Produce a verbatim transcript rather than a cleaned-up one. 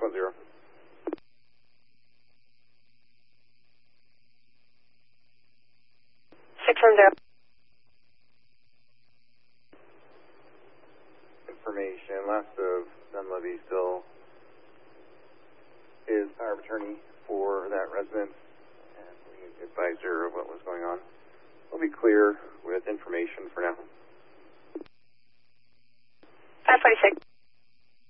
one zero. six one zero. Information, last of Dunleavy still is power of attorney for that residence, and we advised her of what was going on. We'll be clear with information for now. five forty-six.